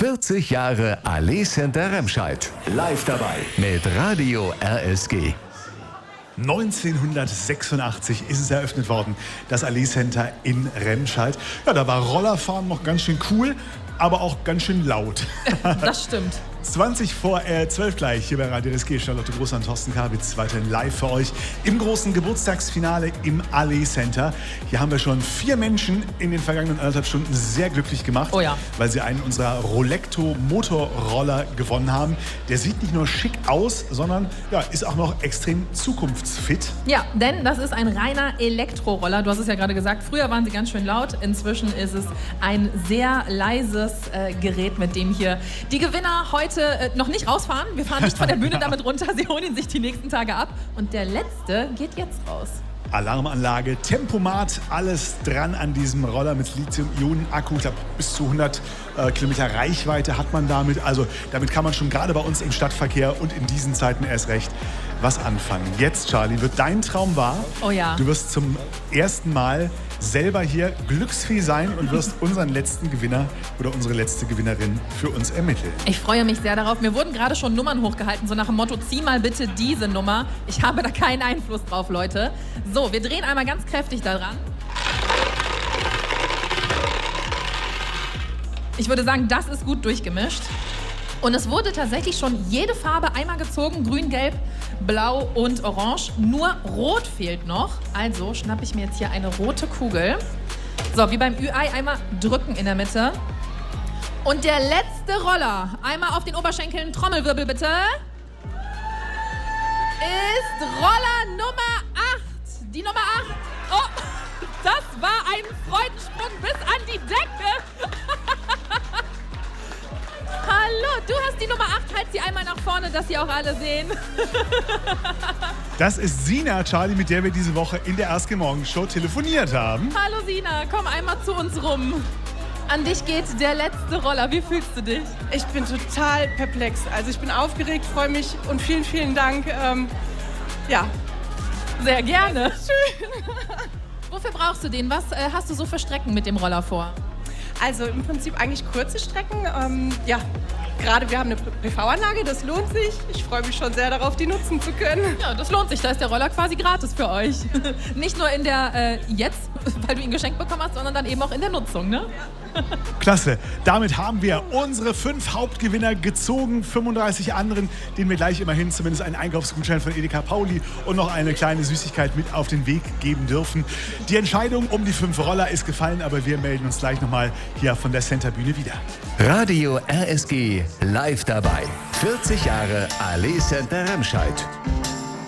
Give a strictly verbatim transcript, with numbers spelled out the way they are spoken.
vierzig Jahre Allee Center Remscheid. Live dabei mit Radio R S G. neunzehnhundertsechsundachtzig ist es eröffnet worden, das Allee Center in Remscheid. Ja, da war Rollerfahren noch ganz schön cool, aber auch ganz schön laut. Das stimmt. zwanzig vor zwölf gleich hier bei Radio R S G. Charlotte Groß und Thorsten Kabitz weiterhin live für euch im großen Geburtstagsfinale im Allee Center. Hier haben wir schon vier Menschen in den vergangenen anderthalb Stunden sehr glücklich gemacht, oh ja. weil sie einen unserer Rolecto Motorroller gewonnen haben. Der sieht nicht nur schick aus, sondern ja, ist auch noch extrem zukunftsfit. Ja, denn das ist ein reiner Elektroroller. Du hast es ja gerade gesagt, früher waren sie ganz schön laut. Inzwischen ist es ein sehr leises äh, Gerät, mit dem hier die Gewinner heute äh, noch nicht rausfahren. Wir fahren nicht von der Bühne damit runter. Sie holen ihn sich die nächsten Tage ab. Und der letzte geht jetzt raus. Alarmanlage, Tempomat, alles dran an diesem Roller mit Lithium-Ionen-Akku. Ich glaube, bis zu hundert äh, Kilometer Reichweite hat man damit. Also damit kann man schon gerade bei uns im Stadtverkehr und in diesen Zeiten erst recht was anfangen. Jetzt, Charlie, wird dein Traum wahr. Oh ja. Du wirst zum ersten Mal selber hier glücksfee sein und wirst unseren letzten Gewinner oder unsere letzte Gewinnerin für uns ermitteln. Ich freue mich sehr darauf. Mir wurden gerade schon Nummern hochgehalten, so nach dem Motto, zieh mal bitte diese Nummer. Ich habe da keinen Einfluss drauf, Leute. So, wir drehen einmal ganz kräftig daran. Ich würde sagen, das ist gut durchgemischt. Und es wurde tatsächlich schon jede Farbe einmal gezogen. Grün, Gelb, Blau und Orange. Nur Rot fehlt noch. Also schnappe ich mir jetzt hier eine rote Kugel. So, wie beim Ü-Ei, einmal drücken in der Mitte. Und der letzte Roller, einmal auf den Oberschenkeln, Trommelwirbel bitte, ist Roller Nummer acht. Die Nummer acht. Oh, das war ein Freudensprung bis an die Decke. Hallo, du hast die Nummer acht. Halt sie einmal nach vorne, dass sie auch alle sehen. Das ist Sina, Charlie, mit der wir diese Woche in der R S G Morgenshow telefoniert haben. Hallo Sina, komm einmal zu uns rum. An dich geht der letzte Roller. Wie fühlst du dich? Ich bin total perplex. Also ich bin aufgeregt, freue mich und vielen, vielen Dank. Ähm, ja. Sehr gerne. Schön. Wofür brauchst du den? Was äh, hast du so für Strecken mit dem Roller vor? Also im Prinzip eigentlich kurze Strecken. Ähm, ja, gerade wir haben eine P V-Anlage, das lohnt sich. Ich freue mich schon sehr darauf, die nutzen zu können. Ja, das lohnt sich. Da ist der Roller quasi gratis für euch. Nicht nur in der äh, jetzt, weil du ihn geschenkt bekommen hast, sondern dann eben auch in der Nutzung, ne? Ja. Klasse. Damit haben wir unsere fünf Hauptgewinner gezogen. fünfunddreißig anderen, denen wir gleich immerhin zumindest einen Einkaufsgutschein von Edeka Pauli und noch eine kleine Süßigkeit mit auf den Weg geben dürfen. Die Entscheidung um die fünf Roller ist gefallen, aber wir melden uns gleich nochmal hier von der Centerbühne wieder. Radio R S G live dabei. vierzig Jahre Allee Center Remscheid.